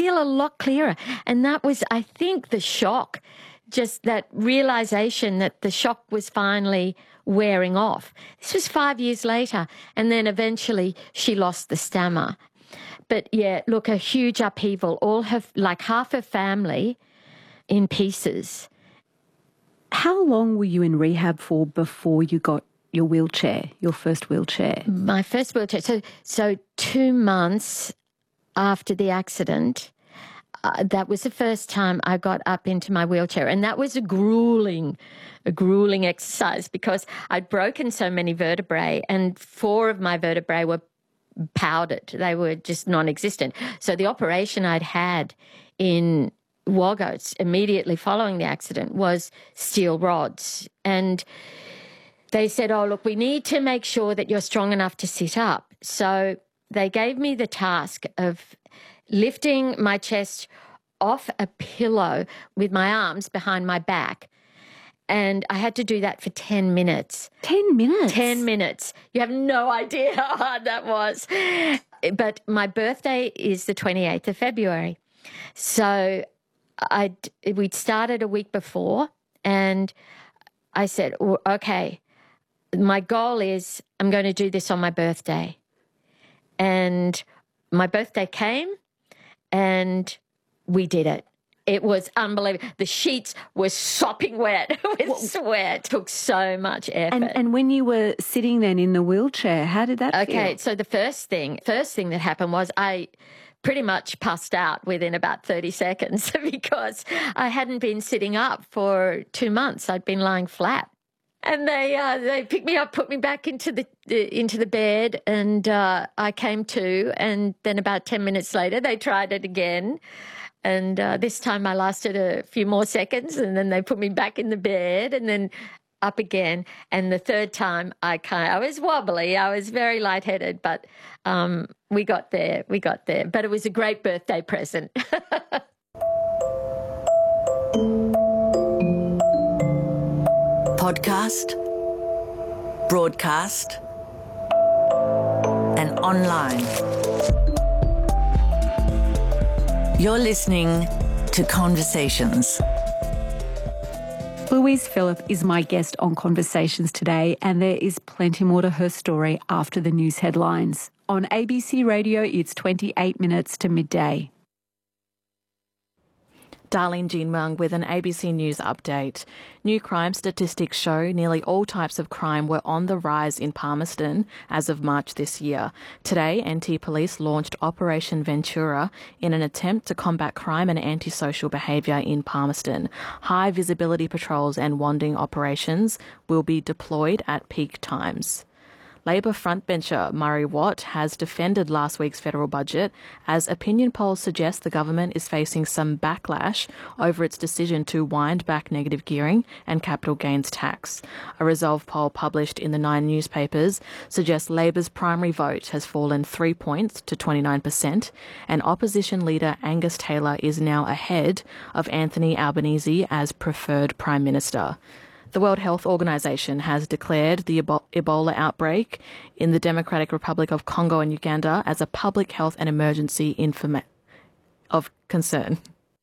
feel a lot clearer. And that was, I think, the shock, just that realisation that the shock was finally wearing off. This was 5 years later. And then eventually she lost the stammer. But yeah, look, a huge upheaval. Half her family in pieces. How long were you in rehab for before you got your wheelchair, your first wheelchair? My first wheelchair. So 2 months after the accident, that was the first time I got up into my wheelchair. And that was a grueling exercise because I'd broken so many vertebrae and 4 of my vertebrae were powdered. They were just non-existent. So the operation I'd had in Wagga immediately following the accident was steel rods. And they said, oh, look, we need to make sure that you're strong enough to sit up. So they gave me the task of lifting my chest off a pillow with my arms behind my back. And I had to do that for 10 minutes. 10 minutes? 10 minutes. You have no idea how hard that was. But my birthday is the 28th of February. So we'd started a week before and I said, okay, my goal is I'm going to do this on my birthday. And my birthday came and we did it. It was unbelievable. The sheets were sopping wet with sweat. It took so much effort. And when you were sitting then in the wheelchair, how did that feel? Okay, so the first thing that happened was I pretty much passed out within about 30 seconds because I hadn't been sitting up for 2 months. I'd been lying flat. And they picked me up, put me back into the bed, and I came to. And then about 10 minutes later, they tried it again. And this time I lasted a few more seconds, and then they put me back in the bed and then up again. And the third time I was wobbly. I was very lightheaded, but we got there. But it was a great birthday present. Podcast, broadcast, and online. You're listening to Conversations. Louise Phillip is my guest on Conversations today, and there is plenty more to her story after the news headlines. On ABC Radio, it's 28 minutes to midday. Darlene Jean Mung with an ABC News update. New crime statistics show nearly all types of crime were on the rise in Palmerston as of March this year. Today, NT Police launched Operation Ventura in an attempt to combat crime and antisocial behaviour in Palmerston. High visibility patrols and wanding operations will be deployed at peak times. Labor frontbencher Murray Watt has defended last week's federal budget as opinion polls suggest the government is facing some backlash over its decision to wind back negative gearing and capital gains tax. A Resolve poll published in the Nine newspapers suggests Labor's primary vote has fallen 3 points to 29%, and opposition leader Angus Taylor is now ahead of Anthony Albanese as preferred Prime Minister. The World Health Organization has declared the Ebola outbreak in the Democratic Republic of Congo and Uganda as a public health and emergency of concern.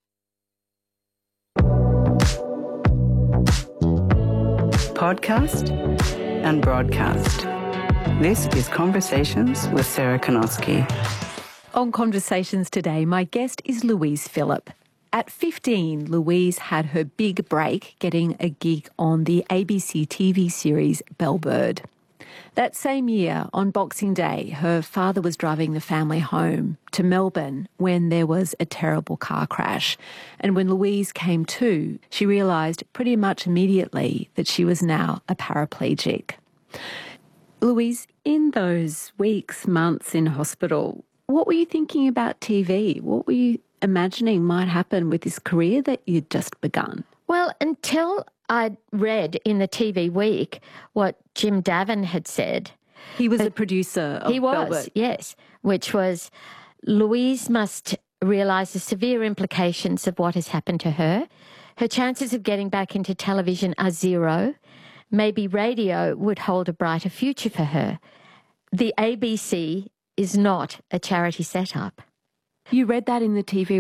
Podcast and broadcast. This is Conversations with Sarah Konoski. On Conversations today, my guest is Louise Phillip. At 15, Louise had her big break getting a gig on the ABC TV series Bellbird. That same year, on Boxing Day, her father was driving the family home to Melbourne when there was a terrible car crash. And when Louise came to, she realised pretty much immediately that she was now a paraplegic. Louise, in those weeks, months in hospital, what were you thinking about TV? What were you imagining might happen with this career that you'd just begun? Well, until I'd read in the TV Week what Jim Davin had said. He was a producer of He was, Bellbird. yes, which was Louise must realise the severe implications of what has happened to her. Her chances of getting back into television are zero. Maybe radio would hold a brighter future for her. The ABC is not a charity setup. You read that in the TV